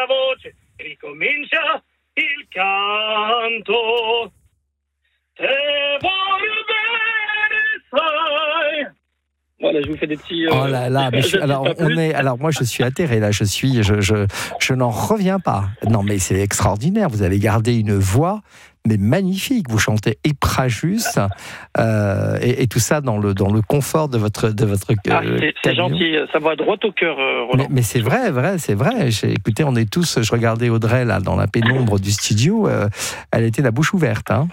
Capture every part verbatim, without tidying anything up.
la voce, ricomincia il canto. Te voglio bene, sai. Voilà, je vous fais des petits. Euh... Oh là là, mais je, alors on est, alors moi je suis atterré là, je suis, je, je, je n'en reviens pas. Non mais c'est extraordinaire. Vous avez gardé une voix, mais magnifique. Vous chantez Épragus euh, et, et tout ça dans le dans le confort de votre de votre. Euh, ah, c'est, c'est gentil, ça va droit au cœur, euh, Roland. Mais, mais c'est vrai, vrai, c'est vrai. J'ai, écoutez, on est tous. Je regardais Audrey là dans la pénombre du studio. Euh, elle était la bouche ouverte, hein.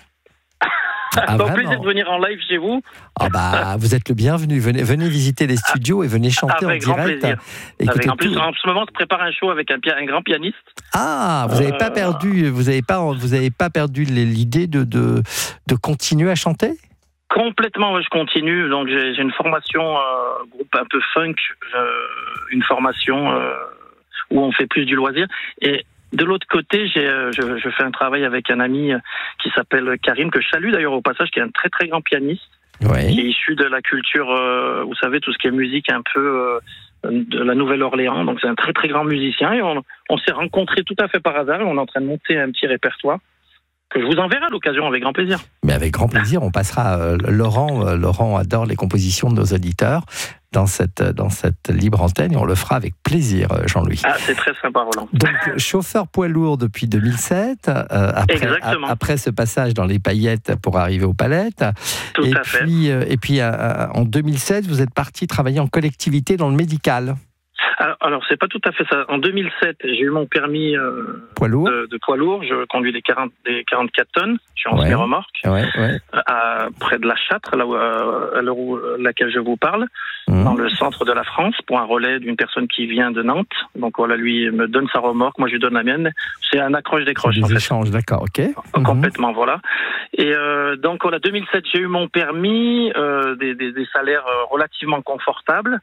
Ah, c'est un plaisir de venir en live chez vous. Ah bah, vous êtes le bienvenu. Venez, venez visiter les studios et venez chanter avec en grand direct. Plaisir. Écoutez, avec, en plus, en ce moment, on se prépare un show avec un, un grand pianiste. Ah, vous n'avez euh... pas perdu, vous avez pas, vous avez pas perdu l'idée de, de, de continuer à chanter ? Complètement, je continue. Donc j'ai, j'ai une formation euh, groupe un peu funk, euh, une formation euh, où on fait plus du loisir. Et de l'autre côté, j'ai, je, je fais un travail avec un ami qui s'appelle Karim, que je salue d'ailleurs au passage, qui est un très très grand pianiste, oui. qui est issu de la culture, euh, vous savez, tout ce qui est musique un peu euh, de la Nouvelle-Orléans. Donc c'est un très très grand musicien et on, on s'est rencontrés tout à fait par hasard et on est en train de monter un petit répertoire que je vous enverrai à l'occasion avec grand plaisir. Mais avec grand plaisir, on passera. Euh, Laurent, euh, Laurent adore les compositions de nos auditeurs dans cette, dans cette libre antenne et on le fera avec plaisir, Jean-Louis. Ah, c'est très sympa, Roland. Donc, chauffeur poids lourd depuis deux mille sept, euh, après, a, après ce passage dans les paillettes pour arriver aux palettes. Tout et à puis, fait. Euh, et puis, euh, en deux mille sept, vous êtes parti travailler en collectivité dans le médical. Alors, alors, c'est pas tout à fait ça. En deux mille sept, j'ai eu mon permis euh, poids lourd. De, de poids lourd. Je conduis des, quarante, des quarante-quatre tonnes. Je suis en ouais. semi-remorque. Ouais, ouais. À, près de la Châtre, là où, à l'heure où laquelle je vous parle, mmh. dans le centre de la France, pour un relais d'une personne qui vient de Nantes. Donc voilà, lui me donne sa remorque, moi je lui donne la mienne. C'est un accroche-décroche. Des en fait. échanges, d'accord, ok. Mmh. Complètement, voilà. Et euh, donc voilà, deux mille sept, j'ai eu mon permis, euh, des, des, des salaires relativement confortables.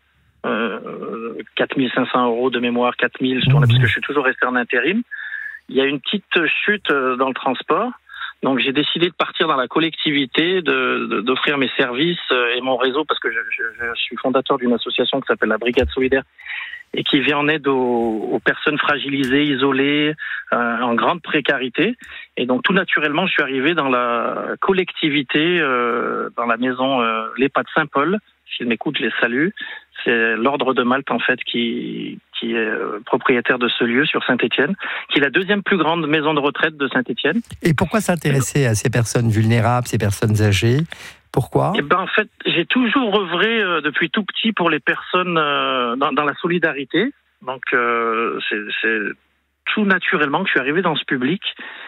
Euh, quatre mille cinq cents euros de mémoire, quatre mille, je tournais mmh. parce que je suis toujours resté en intérim. Il y a une petite chute dans le transport, donc j'ai décidé de partir dans la collectivité, de, de, d'offrir mes services et mon réseau, parce que je, je, je suis fondateur d'une association qui s'appelle la Brigade Solidaire et qui vient en aide aux, aux personnes fragilisées, isolées, euh, en grande précarité. Et donc tout naturellement, je suis arrivé dans la collectivité, euh, dans la maison euh, l'EHPAD Saint-Paul. S'ils m'écoutent, je les salue. C'est l'Ordre de Malte, en fait, qui, qui est propriétaire de ce lieu sur Saint-Étienne, qui est la deuxième plus grande maison de retraite de Saint-Étienne. Et pourquoi s'intéresser à ces personnes vulnérables, ces personnes âgées ? Pourquoi ? Eh ben, en fait, j'ai toujours œuvré euh, depuis tout petit pour les personnes euh, dans, dans la solidarité. Donc, euh, c'est, c'est tout naturellement que je suis arrivé dans ce public.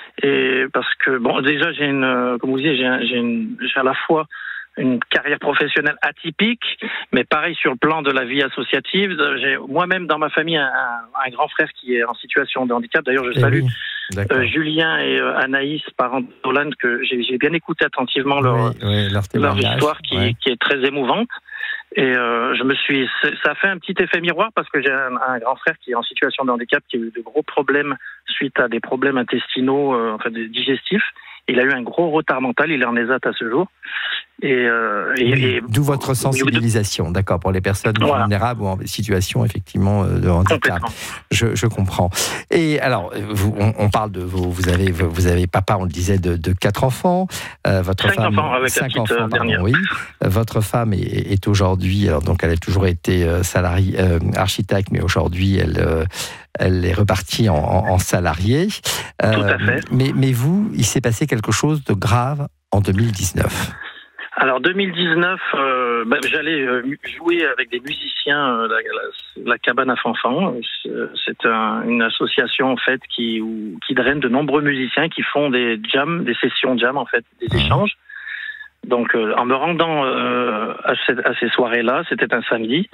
Et parce que, bon, déjà, j'ai une, comme vous disiez, j'ai, un, j'ai, une, j'ai à la fois une carrière professionnelle atypique, mais pareil sur le plan de la vie associative. J'ai moi-même dans ma famille un, un grand frère qui est en situation de handicap. D'ailleurs, je salue oui, euh, Julien et euh, Anaïs, parents d'Olande, que j'ai, j'ai bien écouté attentivement leur, oui, oui, leur, leur histoire qui, ouais. qui est très émouvante. Et euh, je me suis, ça a fait un petit effet miroir parce que j'ai un, un grand frère qui est en situation de handicap, qui a eu de gros problèmes suite à des problèmes intestinaux, euh, enfin des digestifs. Il a eu un gros retard mental, il est en ESAT à ce jour. Et, euh, et, oui, et d'où votre sensibilisation, d'accord, pour les personnes voilà. vulnérables ou en situation effectivement de handicap. Je, je comprends. Et alors, vous, on, on parle de vous, vous avez, vous avez papa, on le disait, de, de quatre enfants. Euh, votre cinq femme, enfants avec cinq la petite enfants, dernière. Pardon, oui. Votre femme est, est aujourd'hui, alors donc elle a toujours été salariée, euh, architecte, mais aujourd'hui elle. Euh, Elle est repartie en, en, en salarié. Euh, Tout à fait. Mais, mais vous, il s'est passé quelque chose de grave en deux mille dix-neuf. Alors deux mille dix-neuf, euh, ben, j'allais jouer avec des musiciens euh, la, la, la cabane à fanfan. C'est un, une association en fait qui, où, qui draine de nombreux musiciens qui font des jams, des sessions jam en fait, des mmh. échanges. Donc euh, en me rendant euh, à, cette, à ces soirées-là, c'était un samedi.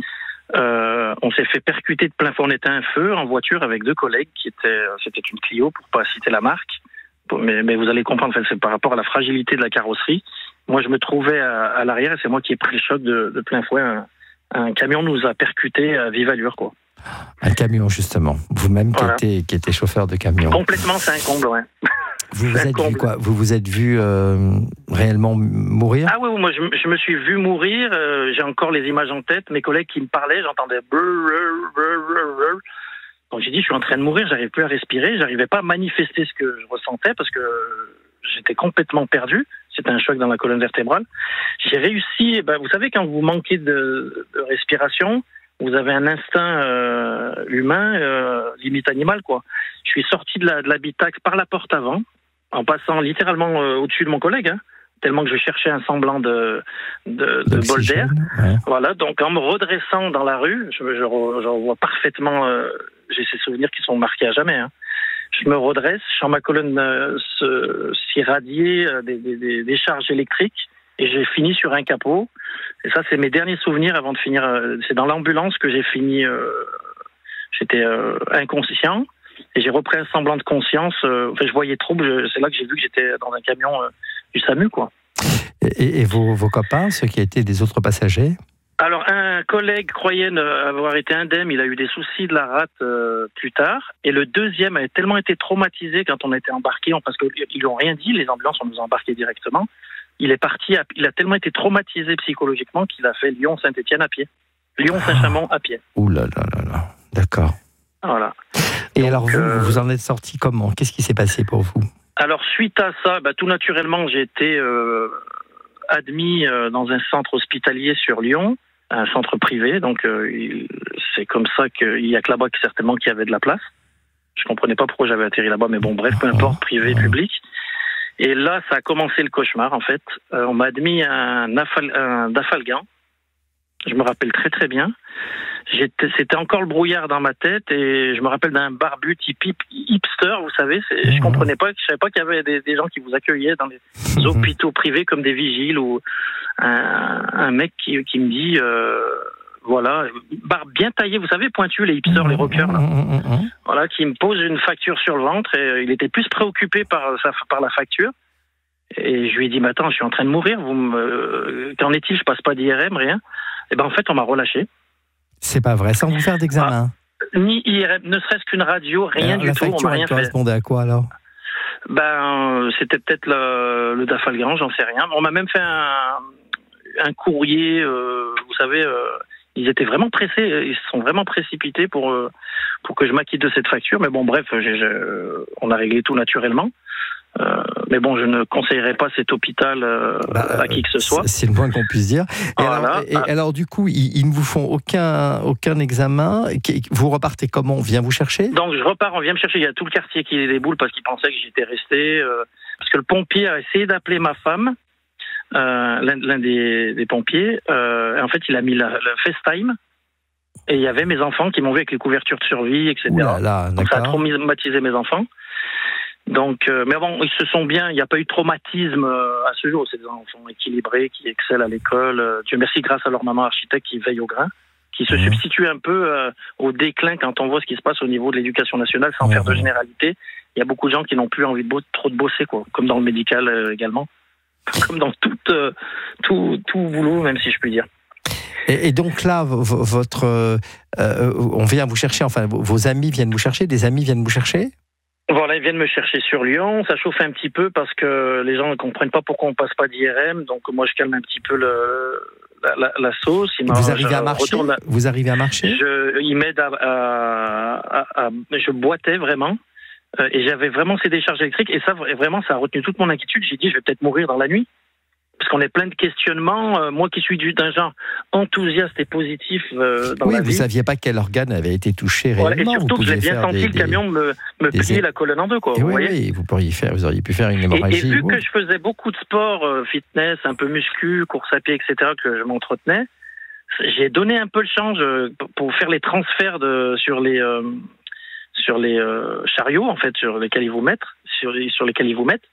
Euh, on s'est fait percuter de plein fouet. On était un feu en voiture avec deux collègues qui étaient, c'était une Clio pour pas citer la marque, mais, mais vous allez comprendre, enfin, c'est par rapport à la fragilité de la carrosserie. Moi, je me trouvais à, à l'arrière et c'est moi qui ai pris le choc de, de plein fouet. Un, un camion nous a percuté à vive allure, quoi. Un camion, justement. Vous-même voilà. qui, étiez, qui étiez chauffeur de camion. Complètement, c'est un comble, ouais. Vous vous êtes vu quoi ? Vous vous êtes vu euh, réellement mourir ? Ah oui, oui moi je, je me suis vu mourir. Euh, j'ai encore les images en tête. Mes collègues qui me parlaient, j'entendais brrr, brrr, brrr, brrr. Donc j'ai dit, je suis en train de mourir, j'arrive plus à respirer, j'arrivais pas à manifester ce que je ressentais parce que j'étais complètement perdu. C'était un choc dans la colonne vertébrale. J'ai réussi, ben, vous savez, quand vous manquez de, de respiration, vous avez un instinct euh, humain, euh, limite animal, quoi. Je suis sorti de, la, de l'habitacle par la porte avant, en passant littéralement euh, au-dessus de mon collègue, hein, tellement que je cherchais un semblant de, de, de bol d'air. Ouais. Voilà, donc en me redressant dans la rue, je, je, je revois parfaitement, euh, j'ai ces souvenirs qui sont marqués à jamais, hein. Je me redresse, je sens ma colonne euh, se, s'irradier euh, des, des, des charges électriques et j'ai fini sur un capot. Et ça, c'est mes derniers souvenirs avant de finir. Euh, c'est dans l'ambulance que j'ai fini. Euh, j'étais euh, inconscient et j'ai repris un semblant de conscience. Euh, enfin, je voyais trop. Je, c'est là que j'ai vu que j'étais dans un camion euh, du SAMU, quoi. Et, et vos, vos copains, ceux qui étaient des autres passagers? Alors, un collègue croyait avoir été indemne, il a eu des soucis de la rate euh, plus tard. Et le deuxième a tellement été traumatisé quand on a été embarqué, parce qu'ils n'ont rien dit, les ambulances, on nous a embarqués directement. Il est parti, à, il a tellement été traumatisé psychologiquement qu'il a fait Lyon-Saint-Étienne à pied. Lyon-Saint-Chamond à pied. Ouh là là là là, d'accord. Voilà. Et Donc, alors, vous, euh, vous en êtes sorti comment? Qu'est-ce qui s'est passé pour vous? Alors, suite à ça, bah, tout naturellement, j'ai été euh, admis euh, dans un centre hospitalier sur Lyon, un centre privé, donc euh, il, c'est comme ça qu'il y a que là-bas que certainement qu'il y avait de la place. Je comprenais pas pourquoi j'avais atterri là-bas, mais bon, bref, peu importe, privé, public. Et là, ça a commencé le cauchemar, en fait. Euh, on m'a admis un, afal, un dafalgan. Je me rappelle très très bien. J'étais, c'était encore le brouillard dans ma tête et je me rappelle d'un barbu type hipster, vous savez. C'est, je comprenais pas, je savais pas qu'il y avait des, des gens qui vous accueillaient dans les mmh. hôpitaux privés comme des vigiles ou un, un mec qui, qui me dit, euh, voilà, barbe bien taillée, vous savez, pointu, les hipsters, les rockers, là. Mmh. Voilà, qui me pose une facture sur le ventre et euh, il était plus préoccupé par, sa, par la facture. Et je lui ai dit, mais attends, je suis en train de mourir, vous me, euh, qu'en est-il, je passe pas d'I R M, rien. Et ben en fait, on m'a relâché. C'est pas vrai, sans vous faire d'examen. Ah, ni I R M, ne serait-ce qu'une radio, rien alors, du la tout. La facture, elle correspondait à quoi alors? Ben, c'était peut-être le, le dafalgan, j'en sais rien. On m'a même fait un, un courrier, euh, vous savez, euh, ils étaient vraiment pressés, ils se sont vraiment précipités pour, euh, pour que je m'acquitte de cette facture. Mais bon, bref, j'ai, j'ai, on a réglé tout naturellement. Euh, mais bon, je ne conseillerais pas cet hôpital euh, bah, à qui que ce soit. C'est le moins qu'on puisse dire. Et, voilà. alors, et ah. alors, du coup, ils, ils ne vous font aucun, aucun examen. Vous repartez comment? On vient vous chercher? Donc, je repars, on vient me chercher. Il y a tout le quartier qui déboule parce qu'il pensait que j'étais resté. Euh, parce que le pompier a essayé d'appeler ma femme, euh, l'un, l'un des, des pompiers. Euh, en fait, il a mis la, le FaceTime. Et il y avait mes enfants qui m'ont vu avec les couvertures de survie, et cetera. Là là, donc, ça a traumatisé mes enfants. Donc, euh, mais bon, ils se sont bien, il n'y a pas eu de traumatisme euh, à ce jour. C'est des enfants équilibrés qui excellent à l'école. Euh, Dieu merci, grâce à leur maman architecte qui veille au grain, qui se mmh. substitue un peu euh, au déclin quand on voit ce qui se passe au niveau de l'éducation nationale, sans mmh. faire de généralité. Il y a beaucoup de gens qui n'ont plus envie de bo- trop de bosser, quoi, comme dans le médical euh, également, comme dans tout, euh, tout, tout boulot, même si je puis dire. Et, et donc là, v- votre, euh, on vient vous chercher, enfin, vos amis viennent vous chercher, des amis viennent vous chercher? Voilà, ils viennent me chercher sur Lyon. Ça chauffe un petit peu parce que les gens ne comprennent pas pourquoi on passe pas d'I R M. Donc moi, je calme un petit peu le, la, la, la sauce. Il vous arrivez à marcher à, Vous arrivez à marcher je, Ils m'aident à, à, à, à... Je boitais vraiment. Euh, et j'avais vraiment ces décharges électriques. Et ça, vraiment, ça a retenu toute mon inquiétude. J'ai dit, je vais peut-être mourir dans la nuit. Parce qu'on est plein de questionnements. Euh, moi qui suis d'un genre enthousiaste et positif euh, dans oui, la vie. Oui, vous ne saviez pas quel organe avait été touché réellement. Voilà, et surtout, j'ai bien senti des, le camion me, me des, plier des... la colonne en deux. Quoi, vous, oui, voyez oui, vous, pourriez faire, vous auriez pu faire une hémorragie. Et, et vu vous. que je faisais beaucoup de sport, euh, fitness, un peu muscu, course à pied, et cetera, que je m'entretenais, j'ai donné un peu le change euh, pour faire les transferts de, sur les, euh, sur les euh, chariots, en fait, sur lesquels ils vous mettent. Sur, sur lesquels ils vous mettent.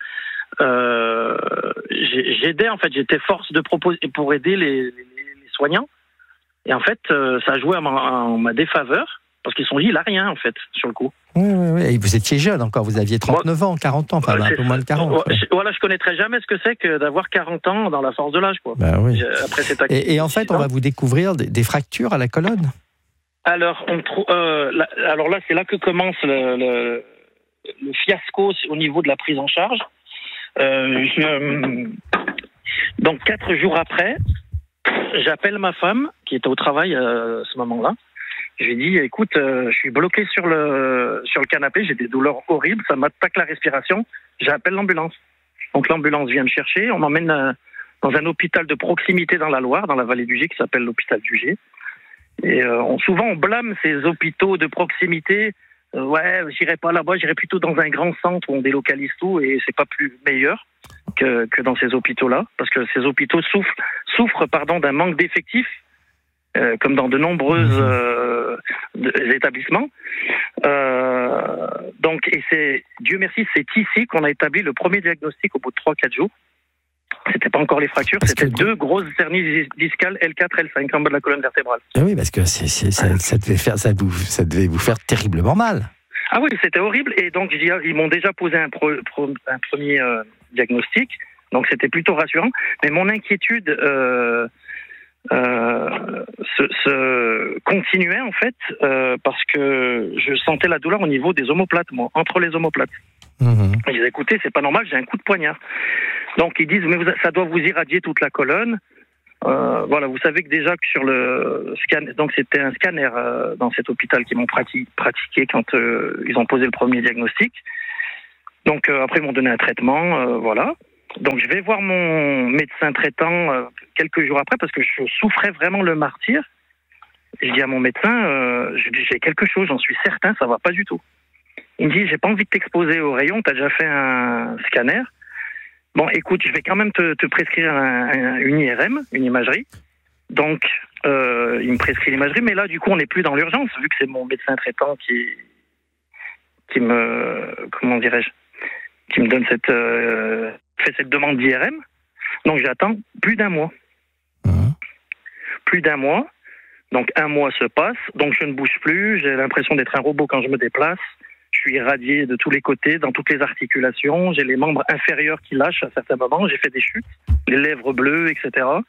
Euh, j'aidais en fait, j'étais force de proposer pour aider les, les, les soignants. Et en fait, euh, ça a joué en ma, en ma défaveur parce qu'ils se sont dit, il a rien en fait sur le coup. Oui, oui, oui. Et vous étiez jeune encore, vous aviez trente-neuf Moi, ans, quarante ans, enfin un peu moins de quarante. Ouais. Voilà, je connaîtrais jamais ce que c'est que d'avoir quarante ans dans la force de l'âge, quoi. Ben oui. Après cette et, et en fait, on va vous découvrir des, des fractures à la colonne. Alors, on trou- euh, là, alors là, c'est là que commence le, le, le fiasco au niveau de la prise en charge. Euh, je... Donc quatre jours après, j'appelle ma femme qui était au travail à ce moment-là Je lui ai dit, écoute, euh, je suis bloqué sur le, sur le canapé, j'ai des douleurs horribles, ça m'attaque la respiration, j'appelle l'ambulance. Donc l'ambulance vient me chercher, on m'emmène euh, dans un hôpital de proximité dans la Loire, dans la vallée du Gier, qui s'appelle l'hôpital du Gier. Et euh, on, souvent on blâme ces hôpitaux de proximité. Euh, ouais, j'irai pas là-bas, j'irai plutôt dans un grand centre où on délocalise tout et c'est pas plus meilleur que, que dans ces hôpitaux-là, parce que ces hôpitaux souffrent, souffrent pardon, d'un manque d'effectifs, euh, comme dans de nombreux euh, établissements. Euh, donc, et c'est Dieu merci, c'est ici qu'on a établi le premier diagnostic au bout de trois quatre jours. C'était pas encore les fractures, parce c'était que... deux grosses hernies discales L quatre, L cinq en bas de la colonne vertébrale. Oui, parce que c'est, c'est, ça, ça, devait faire, ça, vous, ça devait vous faire terriblement mal. Ah oui, c'était horrible. Et donc, ils m'ont déjà posé un, pro, pro, un premier euh, diagnostic. Donc, c'était plutôt rassurant. Mais mon inquiétude euh, euh, se, se continuait, en fait, euh, parce que je sentais la douleur au niveau des omoplates, moi, entre les omoplates. Mmh. Ils disaient, écoutez, c'est pas normal, j'ai un coup de poignard. Donc ils disent, mais vous, ça doit vous irradier toute la colonne. Euh, voilà, vous savez que déjà que sur le scan, donc c'était un scanner euh, dans cet hôpital qu'ils m'ont prati- pratiqué quand euh, ils ont posé le premier diagnostic. Donc euh, après ils m'ont donné un traitement, euh, voilà. Donc je vais voir mon médecin traitant euh, quelques jours après parce que je souffrais vraiment le martyre. Je dis à mon médecin, euh, je dis, j'ai quelque chose, j'en suis certain, ça va pas du tout. Il me dit, j'ai pas envie de t'exposer au rayon, t'as déjà fait un scanner. Bon, écoute, je vais quand même te, te prescrire un, un, une I R M, une imagerie. Donc, euh, il me prescrit l'imagerie, mais là, du coup, on n'est plus dans l'urgence, vu que c'est mon médecin traitant qui, qui me, comment dirais-je, qui me donne cette, euh, fait cette demande d'I R M. Donc, j'attends plus d'un mois. Mmh. Plus d'un mois. Donc, un mois se passe. Donc, je ne bouge plus. J'ai l'impression d'être un robot quand je me déplace. Je suis irradié de tous les côtés, dans toutes les articulations. J'ai les membres inférieurs qui lâchent à certains moments. J'ai fait des chutes, les lèvres bleues, et cetera.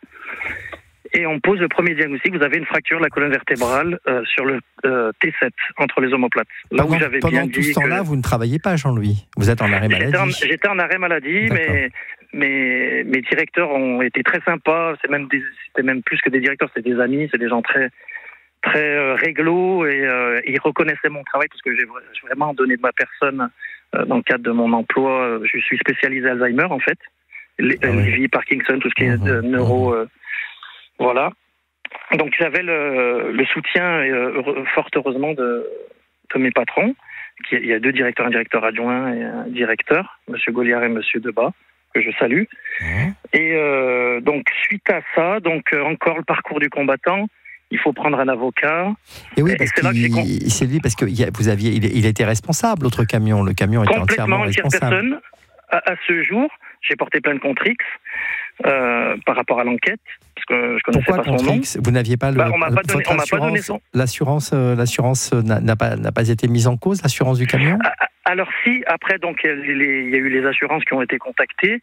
Et on pose le premier diagnostic. Vous avez une fracture de la colonne vertébrale euh, sur le euh, T sept, entre les omoplates. Là pendant, où j'avais pendant bien tout dit ce temps-là, que... vous ne travaillez pas, Jean-Louis. Vous êtes en arrêt maladie. J'étais en, j'étais en arrêt maladie, mais mes, mes directeurs ont été très sympas. C'est même des, c'était même plus que des directeurs, c'est des amis, c'est des gens très... très euh, réglo et euh, ils reconnaissaient mon travail parce que j'ai, j'ai vraiment donné de ma personne euh, dans le cadre de mon emploi. Je suis spécialisé Alzheimer en fait, les, ah oui. Lévy, Parkinson, tout ce qui est mmh, euh, neuro, mmh. euh, voilà. Donc j'avais le, le soutien euh, fort heureusement de, de mes patrons. Qui, il y a deux directeurs, un directeur adjoint et un directeur, Monsieur Goliard et Monsieur Debat, que je salue. Mmh. Et euh, donc suite à ça, donc euh, encore le parcours du combattant. Il faut prendre un avocat. Et oui, parce et c'est, là que j'ai con... c'est lui parce que vous aviez, il, il était responsable. L'autre camion, le camion était entièrement responsable. Complètement, personne. À, à ce jour, j'ai porté plainte contre X euh, par rapport à l'enquête parce que je connaissais Pourquoi pas son nom. X Vous n'aviez pas le. Bah, on m'a pas donné, on m'a pas donné son. L'assurance, euh, l'assurance n'a, n'a pas n'a pas été mise en cause. L'assurance du camion. Alors si, après donc il y a eu les assurances qui ont été contactées.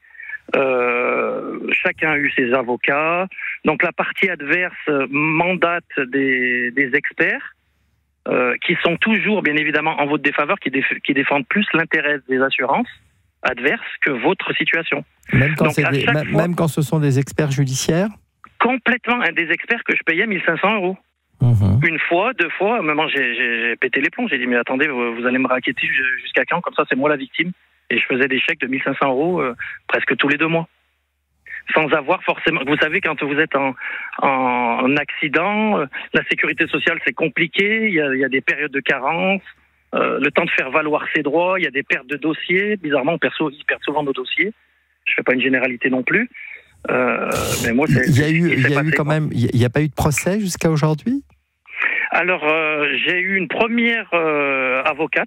Euh, chacun a eu ses avocats. Donc la partie adverse mandate des, des experts euh, qui sont toujours, bien évidemment, en votre défaveur, qui, déf- qui défendent plus l'intérêt des assurances adverses que votre situation. Même quand, Donc, c'est des, m- fois, même quand ce sont des experts judiciaires ? Complètement, un des experts que je payais mille cinq cents euros. Mmh. Une fois, deux fois, à un moment j'ai, j'ai, j'ai pété les plombs. J'ai dit mais attendez, vous, vous allez me raqueter jusqu'à quand ? Comme ça, c'est moi la victime. Et je faisais des chèques de mille cinq cents euros euh, presque tous les deux mois. Sans avoir forcément... Vous savez, quand vous êtes en, en accident, euh, la sécurité sociale, c'est compliqué. Il y a, il y a des périodes de carence. Euh, le temps de faire valoir ses droits. Il y a des pertes de dossiers. Bizarrement, on perd, ils perdent souvent nos dossiers. Je ne fais pas une généralité non plus. Euh, mais moi, c'est, il y a eu, il y a passé, eu quand même... Il n'y a pas eu de procès jusqu'à aujourd'hui ? Alors, euh, j'ai eu une première euh, avocate.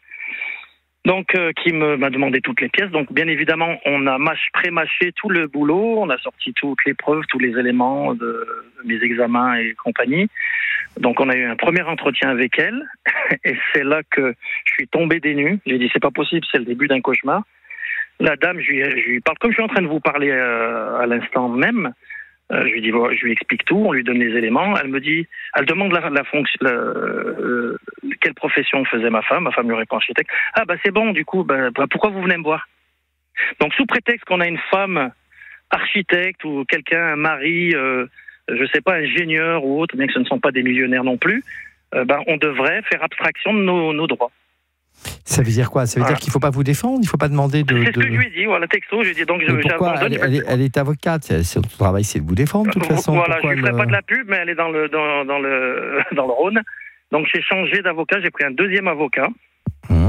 Donc, euh, qui me, m'a demandé toutes les pièces. Donc, bien évidemment, on a mâche, pré-mâché tout le boulot. On a sorti toutes les preuves, tous les éléments de, de mes examens et compagnie. Donc, on a eu un premier entretien avec elle. Et c'est là que je suis tombé des nues. J'ai dit, c'est pas possible, c'est le début d'un cauchemar. La dame, je lui, je lui parle comme je suis en train de vous parler euh, à l'instant même. Euh, je lui dis, bon, je lui explique tout, on lui donne les éléments. Elle me dit, elle demande la, la fonction, la, euh, quelle profession faisait ma femme. Ma femme lui répond architecte. Ah bah c'est bon, du coup, bah, pourquoi vous venez me voir ? Donc sous prétexte qu'on a une femme architecte ou quelqu'un, un mari, euh, je sais pas, ingénieur ou autre, bien que ce ne sont pas des millionnaires non plus, euh, ben, on devrait faire abstraction de nos, nos droits. Ça veut dire quoi? Ça veut voilà. dire qu'il ne faut pas vous défendre? Il ne faut pas demander de... C'est ce de... que je lui ai dit, voilà, texto, je lui ai dit, donc je, pourquoi elle, elle, est, elle est avocate, son travail c'est de vous défendre de toute façon. Voilà, pourquoi je ne lui ferai le... pas de la pub, mais elle est dans le, dans, dans le, dans le Rhône. Donc j'ai changé d'avocat, j'ai pris un deuxième avocat. Hum.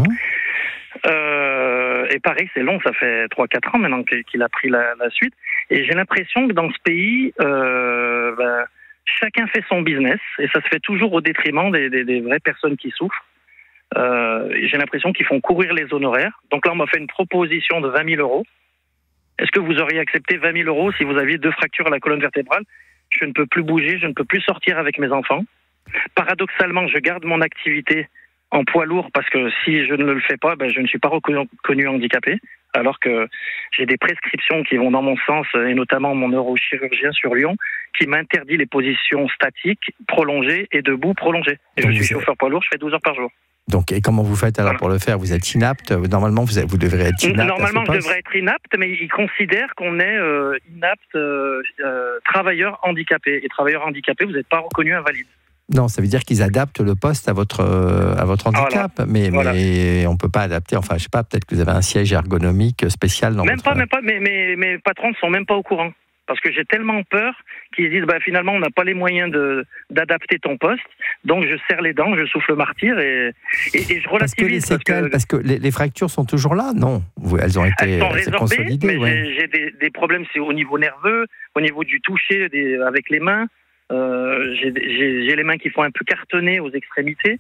Euh, et pareil, c'est long, ça fait trois quatre ans maintenant qu'il a pris la, la suite. Et j'ai l'impression que dans ce pays, euh, ben, chacun fait son business, et ça se fait toujours au détriment des, des, des vraies personnes qui souffrent. Euh, j'ai l'impression qu'ils font courir les honoraires. Donc là, on m'a fait une proposition de vingt mille euros. Est-ce que vous auriez accepté vingt mille euros si vous aviez deux fractures à la colonne vertébrale? Je ne peux plus bouger, je ne peux plus sortir avec mes enfants. Paradoxalement, je garde mon activité en poids lourd parce que si je ne le fais pas, ben, je ne suis pas reconnu handicapé, alors que j'ai des prescriptions qui vont dans mon sens, et notamment mon neurochirurgien sur Lyon, qui m'interdit les positions statiques, prolongées et debout prolongées. Et je suis chauffeur poids lourd, je fais douze heures par jour. Donc, et comment vous faites alors voilà. pour le faire? Vous êtes inapte? Normalement, vous, vous devrez être inapte. Normalement, je devrais être inapte, mais ils considèrent qu'on est euh, inapte euh, euh, travailleur handicapé. Et travailleur handicapé, vous n'êtes pas reconnu invalide. Non, ça veut dire qu'ils adaptent le poste à votre, à votre handicap. Voilà. Mais, voilà. mais on ne peut pas adapter. Enfin, je ne sais pas, peut-être que vous avez un siège ergonomique spécial dans même votre... Pas, même pas, mais mes, mes patrons ne sont même pas au courant. Parce que j'ai tellement peur qu'ils disent bah, finalement, on n'a pas les moyens de, d'adapter ton poste. Donc, je serre les dents, je souffle martyr et, et, et je relativise. Parce que les séquelles, parce que, parce que les, les fractures sont toujours là? Non, elles ont été elles sont résorbées, consolidées. Mais ouais. j'ai, j'ai des, des problèmes, c'est au niveau nerveux, au niveau du toucher des, avec les mains. Euh, j'ai, j'ai, j'ai les mains qui font un peu cartonner aux extrémités.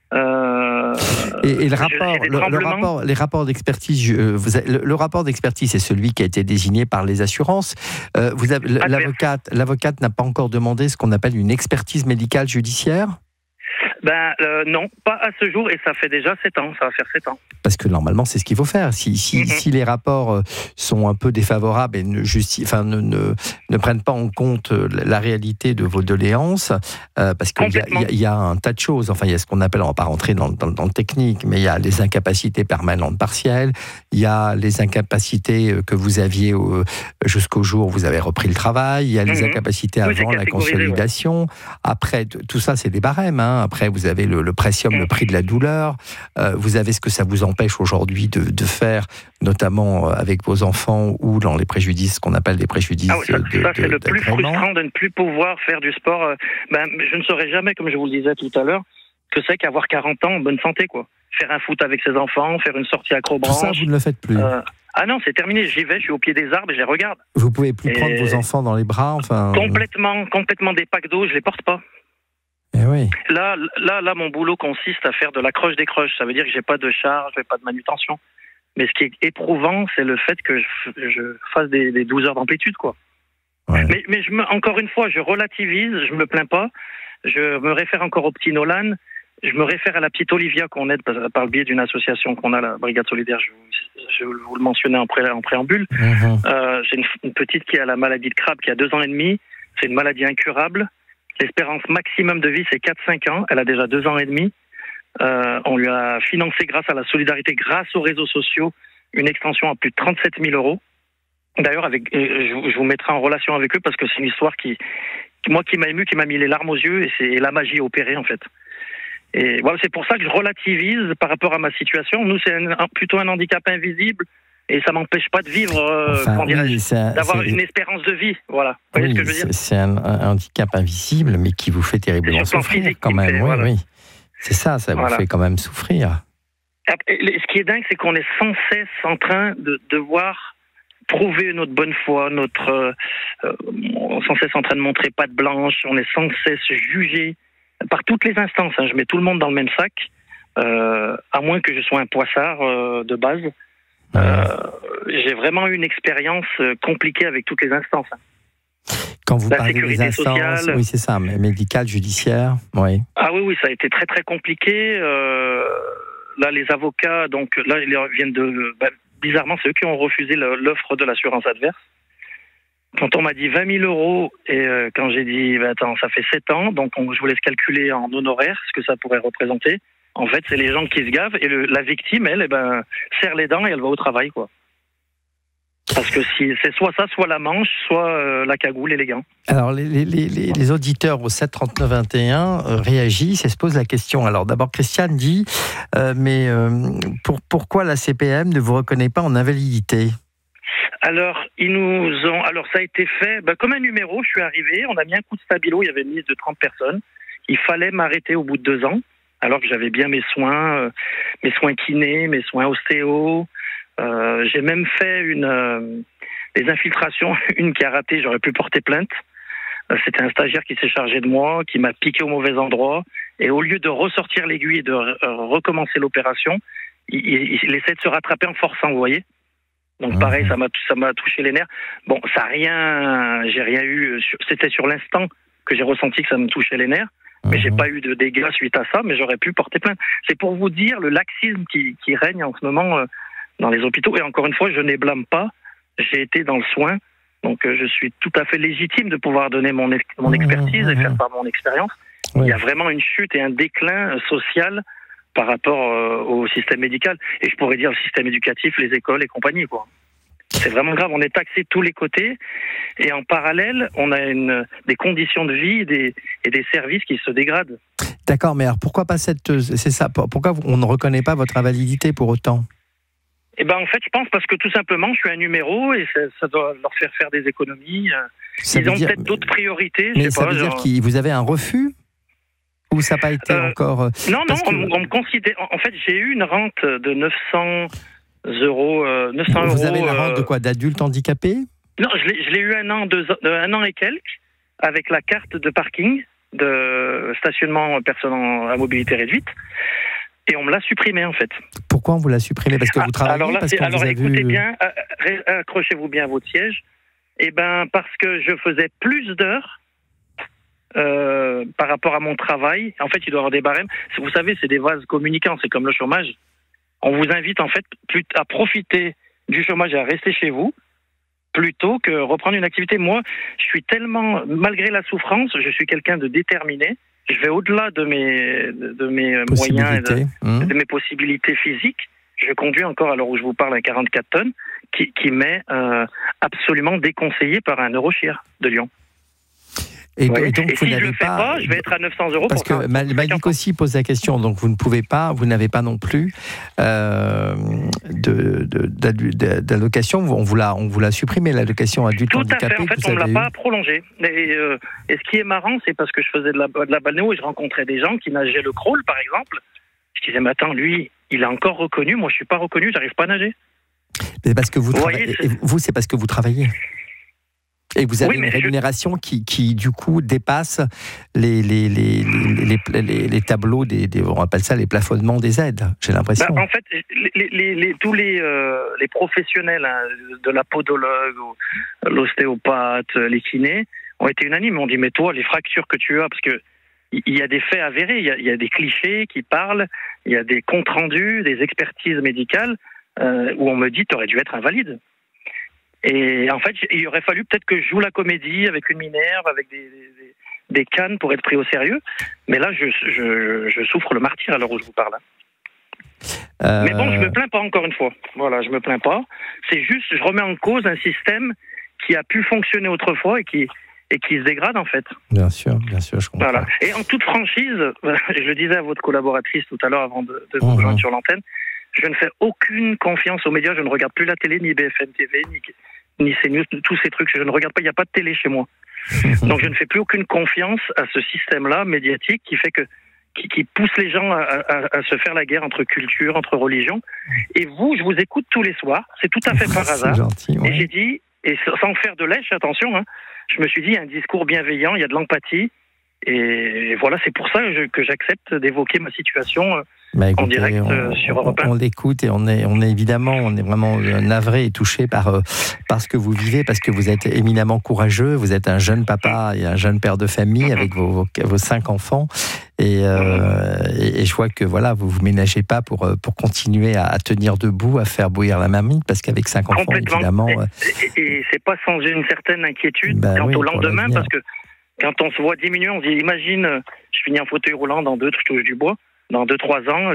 Euh, et, et le rapport, le, le rapport, les rapports d'expertise, euh, vous avez, le, le rapport d'expertise, c'est celui qui a été désigné par les assurances. Euh, vous avez, l'avocate, l'avocate n'a pas encore demandé ce qu'on appelle une expertise médicale judiciaire? Ben euh, non, pas à ce jour, et ça fait déjà sept ans, ça va faire sept ans. Parce que normalement, c'est ce qu'il faut faire. Si, si, mm-hmm. si les rapports sont un peu défavorables et ne, justi- enfin, ne, ne, ne prennent pas en compte la réalité de vos doléances, euh, parce qu'il y a, y, a, y a un tas de choses, enfin, il y a ce qu'on appelle, on ne va pas rentrer dans, dans, dans le technique, mais il y a les incapacités permanentes partielles, il y a les incapacités que vous aviez euh, jusqu'au jour où vous avez repris le travail, il y a les mm-hmm. incapacités oui, avant la consolidation, ouais. Après, tout ça, c'est des barèmes, hein. Après, vous avez le, le précium, le prix de la douleur, euh, vous avez ce que ça vous empêche aujourd'hui de, de faire, notamment avec vos enfants ou dans les préjudices, qu'on appelle des préjudices ah oui, ça, de, ça, c'est de, le plus frustrant de ne plus pouvoir faire du sport. Ben, je ne saurais jamais, comme je vous le disais tout à l'heure, que c'est qu'avoir quarante ans en bonne santé, quoi. Faire un foot avec ses enfants, faire une sortie acrobranche. Tout ça, vous ne le faites plus. Euh, ah non, c'est terminé, j'y vais, je suis au pied des arbres et je les regarde. Vous pouvez plus et prendre vos enfants dans les bras, enfin... Complètement, complètement des packs d'eau, je les porte pas. Eh oui. Là, là, là, mon boulot consiste à faire de la croche des croches. Ça veut dire que j'ai pas de charge, j'ai pas de manutention. Mais ce qui est éprouvant, c'est le fait que je, je fasse des, des douze heures d'amplitude, quoi. Ouais. Mais, mais je me, encore une fois, je relativise, je me plains pas. Je me réfère encore au petit Nolan. Je me réfère à la petite Olivia qu'on aide par, par le biais d'une association qu'on a, la Brigade Solidaire. Je, je vous le mentionnais en, pré, en préambule. Mm-hmm. Euh, j'ai une, une petite qui a la maladie de Crabbe, qui a deux ans et demi. C'est une maladie incurable. L'espérance maximum de vie, c'est quatre à cinq ans. Elle a déjà deux ans et demi. Euh, on lui a financé, grâce à la solidarité, grâce aux réseaux sociaux, une extension à plus de trente-sept mille euros. D'ailleurs, avec, je, je vous mettrai en relation avec eux parce que c'est une histoire qui, moi, qui m'a ému, qui m'a mis les larmes aux yeux, et c'est la magie opérée, en fait. Et voilà, c'est pour ça que je relativise par rapport à ma situation. Nous, c'est un, un, plutôt un handicap invisible. Et ça m'empêche pas de vivre, euh, enfin, oui, un, d'avoir une espérance de vie, voilà. Vous voyez oui, ce que je veux dire ? C'est un, un handicap invisible, mais qui vous fait terriblement souffrir physique, quand même. Fait, oui, voilà. oui. C'est ça, ça voilà. vous fait quand même souffrir. Ce qui est dingue, c'est qu'on est sans cesse en train de devoir prouver notre bonne foi, notre, euh, sans cesse en train de montrer patte blanche. On est sans cesse jugé par toutes les instances. Hein. Je mets tout le monde dans le même sac, euh, à moins que je sois un poissard euh, de base. Euh, j'ai vraiment eu une expérience compliquée avec toutes les instances. Quand vous la parlez des instances, sociale, oui c'est ça, mais médicale, judiciaire, oui. Ah oui, oui, ça a été très très compliqué. Euh, là, les avocats, donc là, ils viennent de, bah, bizarrement, c'est eux qui ont refusé l'offre de l'assurance adverse. Quand on m'a dit vingt mille euros, et euh, quand j'ai dit, bah, attends, ça fait sept ans, donc on, je vous laisse calculer en honoraires ce que ça pourrait représenter. En fait, c'est les gens qui se gavent et le, la victime, elle, eh ben, serre les dents et elle va au travail, quoi. Parce que si, c'est soit ça, soit la manche, soit euh, la cagoule et les gants. Alors, les, les, les, les auditeurs au sept trente-neuf vingt et un euh, réagissent et se posent la question. Alors, d'abord, Christiane dit euh, mais euh, pour, pourquoi la C P M ne vous reconnaît pas en invalidité ? Alors, ils nous ont. Alors, ça a été fait ben, comme un numéro. Je suis arrivé, on a mis un coup de stabilo. Il y avait une liste de trente personnes. Il fallait m'arrêter au bout de deux ans, alors que j'avais bien mes soins, euh, mes soins kinés, mes soins ostéo. Euh, j'ai même fait une euh, des infiltrations, une qui a raté, j'aurais pu porter plainte. Euh, c'était un stagiaire qui s'est chargé de moi, qui m'a piqué au mauvais endroit, et au lieu de ressortir l'aiguille et de re- recommencer l'opération, il, il, il essaie de se rattraper en forçant, vous voyez. Donc pareil, ça m'a ça m'a touché les nerfs. Bon, ça a rien, j'ai rien eu. C'était sur l'instant que j'ai ressenti que ça me touchait les nerfs, mais j'ai pas eu de dégâts suite à ça. Mais j'aurais pu porter plainte. C'est pour vous dire le laxisme qui, qui règne en ce moment. Euh, dans les hôpitaux. Et encore une fois, je ne les blâme pas. J'ai été dans le soin, donc euh, je suis tout à fait légitime de pouvoir donner mon, mon expertise et faire part mon expérience. Oui. Il y a vraiment une chute et un déclin social par rapport euh, au système médical. Et je pourrais dire le système éducatif, les écoles et compagnie, quoi. C'est vraiment grave. On est taxé de tous les côtés. Et en parallèle, on a une, des conditions de vie et des, et des services qui se dégradent. D'accord, mais alors pourquoi pas cette... C'est ça, pourquoi on ne reconnaît pas votre invalidité pour autant ? Eh ben en fait, je pense parce que tout simplement, je suis un numéro et ça, ça doit leur faire faire des économies. Ça Ils ont dire... peut-être d'autres priorités. Mais je sais ça pas, veut genre... dire que vous avez un refus ou ça n'a pas été euh, encore Non, non, que... on, on me considère. En fait, j'ai eu une rente de neuf cents euros. Euh, neuf cents vous euros, avez la rente euh... de quoi, d'adulte handicapé ? Non, je l'ai, je l'ai eu un an, deux, un an et quelques avec la carte de parking de stationnement personne à mobilité réduite. Et on me l'a supprimé, en fait. Pourquoi on vous l'a supprimé ? Parce que vous travaillez, alors là, parce qu'on alors vous a écoutez vu... bien, accrochez-vous bien à votre siège. Eh ben, parce que je faisais plus d'heures euh, par rapport à mon travail. En fait, il doit y avoir des barèmes. Vous savez, c'est des vases communicants, c'est comme le chômage. On vous invite, en fait, plus à profiter du chômage et à rester chez vous, plutôt que reprendre une activité. Moi, je suis tellement, malgré la souffrance, je suis quelqu'un de déterminé. Je vais au-delà de mes, de mes moyens et de, mmh. de mes possibilités physiques. Je conduis encore, à l'heure où je vous parle, un quarante-quatre tonnes qui, qui m'est euh, absolument déconseillé par un neurochir de Lyon. Et, ouais. et donc, et vous si n'avez je le fais pas, pas, je vais être à neuf cents euros. Parce que Malik aussi pose la question, donc vous ne pouvez pas, vous n'avez pas non plus euh, de, de, d'allocation. On vous l'a, on vous l'a supprimé, l'allocation adulte handicapé. Tout à fait. En fait, on ne l'a pas prolongé. Et, euh, et ce qui est marrant, c'est parce que je faisais de la, de la balnéo et je rencontrais des gens qui nageaient le crawl, par exemple. Je disais, mais attends, lui, il a encore reconnu. Moi, je suis pas reconnu. J'arrive pas à nager. Mais parce que vous, vous travaillez. Voyez, c'est... Vous, c'est parce que vous travaillez. Et vous avez oui, une rémunération je... qui, qui, du coup, dépasse les, les, les, les, les, les, les tableaux, des, des, on appelle ça les plafonnements des aides, j'ai l'impression. Bah, en fait, les, les, les, tous les, euh, les professionnels, hein, de la podologue, l'ostéopathe, les kinés, ont été unanimes. On dit, mais toi, les fractures que tu as, parce que il y a des faits avérés, il y a, il y a des clichés qui parlent, il y a des comptes rendus, des expertises médicales, euh, où on me dit, tu aurais dû être invalide. Et en fait, il aurait fallu peut-être que je joue la comédie avec une minerve, avec des, des, des cannes pour être pris au sérieux. Mais là, je, je, je souffre le martyre à l'heure où je vous parle. Euh... Mais bon, je me plains pas encore une fois. Voilà, je me plains pas. C'est juste, je remets en cause un système qui a pu fonctionner autrefois et qui, et qui se dégrade en fait. Bien sûr, bien sûr, je comprends. Voilà. Et en toute franchise, je le disais à votre collaboratrice tout à l'heure avant de, de vous rejoindre mmh. sur l'antenne, je ne fais aucune confiance aux médias. Je ne regarde plus la télé, ni B F M T V, ni, ni CNews, tous ces trucs. Je ne regarde pas. Il n'y a pas de télé chez moi. Donc je ne fais plus aucune confiance à ce système-là médiatique qui fait que qui, qui pousse les gens à, à, à se faire la guerre entre culture, entre religions. Et vous, je vous écoute tous les soirs. C'est tout à fait par hasard. Gentil, ouais. Et j'ai dit, et sans faire de lèche, attention, hein, je me suis dit, il y a un discours bienveillant, il y a de l'empathie. Et voilà, c'est pour ça que j'accepte d'évoquer ma situation bah écoutez, en direct on, sur Europe un. On, on l'écoute et on est, on est évidemment, on est vraiment navré et touché par, par ce que vous vivez, parce que vous êtes éminemment courageux, vous êtes un jeune papa et un jeune père de famille avec vos, vos, vos cinq enfants. Et, euh, et, et je vois que voilà, vous vous ménagez pas pour, pour continuer à, à tenir debout, à faire bouillir la marmite, parce qu'avec cinq enfants, évidemment... Et, et, et c'est pas sans une certaine inquiétude bah quant oui, au lendemain, parce que quand on se voit diminuer, on se dit, imagine, je finis en fauteuil roulant dans deux, je touche du bois, dans deux, trois ans,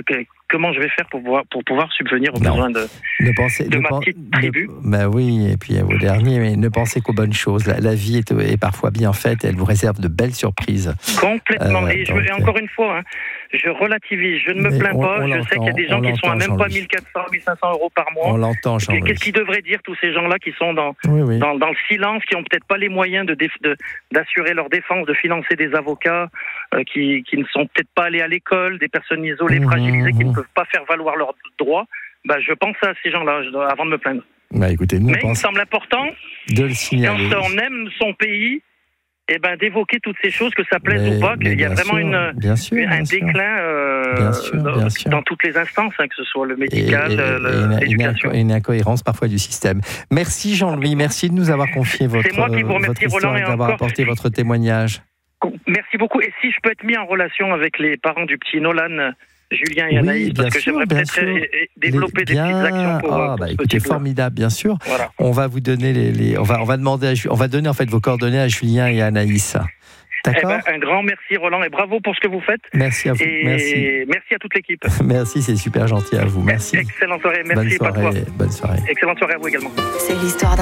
comment je vais faire pour pouvoir, pour pouvoir subvenir aux non. besoins de, ne pensez, de ne ma pen, petite tribu. Ne, bah oui, et puis au dernier, mais ne pensez qu'aux bonnes choses. La, la vie est, est parfois bien faite, elle vous réserve de belles surprises. Complètement. Euh, et, je, donc, et encore une fois, hein, je relativise, je ne me plains on, pas. on je sais qu'il y a des gens qui sont à même pas mille quatre cents, mille cinq cents euros par mois. On l'entend, Jean-Louis. Qu'est-ce qu'ils devraient dire, tous ces gens-là qui sont dans, oui, oui. dans, dans le silence, qui n'ont peut-être pas les moyens de, de, d'assurer leur défense, de financer des avocats, euh, qui, qui ne sont peut-être pas allés à l'école, des personnes isolées, mmh, fragilisées, mmh. qui ne peuvent pas faire valoir leurs droits. Bah, je pense à ces gens-là je dois, avant de me plaindre. Bah, écoutez, nous Mais il me semble important, de le signaler. Quand on aime son pays, eh ben, d'évoquer toutes ces choses, que ça plaise mais, ou pas, qu'il y a vraiment sûr, une, bien sûr, un bien déclin euh, bien sûr, bien dans, sûr. dans toutes les instances, hein, que ce soit le médical, et, et, le, et l'éducation. Une, une incohérence parfois du système. Merci Jean-Louis, merci de nous avoir confié votre, C'est moi qui vous remercie, votre histoire, Roland, et d'avoir encore, apporté votre témoignage. Merci beaucoup. Et si je peux être mis en relation avec les parents du petit Nolan, Julien et oui, Anaïs, parce que sûr, j'aimerais peut-être sûr. développer les, bien, des petites actions pour, oh, pour bah, ce écoutez, petit formidable, bien sûr. Voilà. On va vous donner les, les on va on va demander à, on va donner en fait vos coordonnées à Julien et à Anaïs. D'accord. Eh ben, un grand merci Roland et bravo pour ce que vous faites. Merci à vous. Et merci. Merci à toute l'équipe. Merci, c'est super gentil à vous. Merci. Excellente soirée. Merci. Bonne soirée. Bonne soirée. Excellente soirée à vous également. C'est l'histoire